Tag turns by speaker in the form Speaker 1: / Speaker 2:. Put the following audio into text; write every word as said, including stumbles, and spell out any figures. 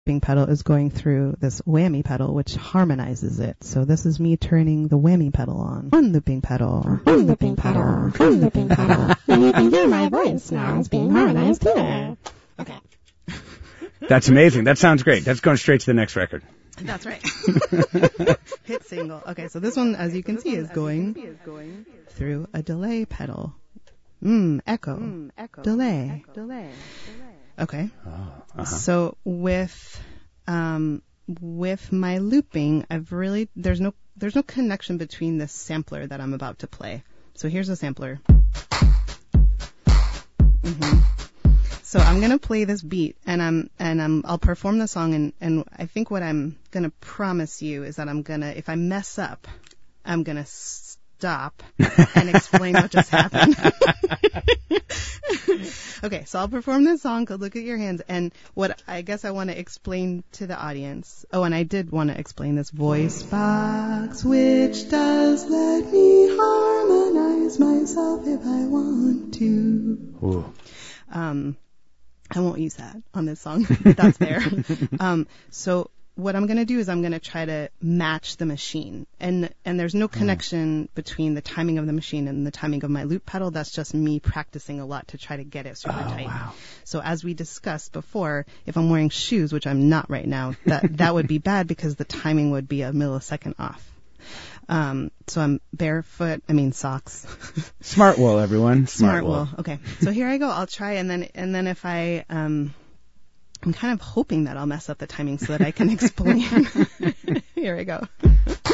Speaker 1: pedal is going through this whammy pedal, which harmonizes it. So this is me turning the whammy pedal on. One looping pedal.
Speaker 2: One looping pedal. One looping pedal. And you can hear my voice now as being harmonized here. Okay.
Speaker 3: That's amazing. That sounds great. That's going straight to the next record.
Speaker 1: That's right. Hit single. Okay, so this one, as you can see, is going through a delay pedal. Mmm, echo. Mm, echo. Delay. Echo. Delay. Okay.
Speaker 3: Oh, uh-huh.
Speaker 1: So with um, with my looping, I've really there's no there's no connection between the sampler that I'm about to play. So here's a sampler. Mm-hmm. So I'm gonna play this beat, and I'm and I'm I'll perform the song, and and I think what I'm gonna promise you is that I'm gonna, if I mess up, I'm gonna stop and explain what just happened. Okay, so I'll perform this song called Look at Your Hands, and what I guess I want to explain to the audience. Oh, and I did want to explain this voice box, which does let me harmonize myself if I want to.
Speaker 3: Ooh.
Speaker 1: Um, I won't use that on this song, but that's there. um, so what I'm going to do is I'm going to try to match the machine. And and there's no connection mm. between the timing of the machine and the timing of my loop pedal. That's just me practicing a lot to try to get it super
Speaker 3: oh,
Speaker 1: tight.
Speaker 3: Wow.
Speaker 1: So as we discussed before, if I'm wearing shoes, which I'm not right now, that, that would be bad because the timing would be a millisecond off. Um, so I'm barefoot, I mean socks.
Speaker 3: Smartwool, everyone.
Speaker 1: Smartwool.
Speaker 3: Smartwool.
Speaker 1: Okay. So here I go. I'll try, and then and then if I um I'm kind of hoping that I'll mess up the timing so that I can explain. Here I go.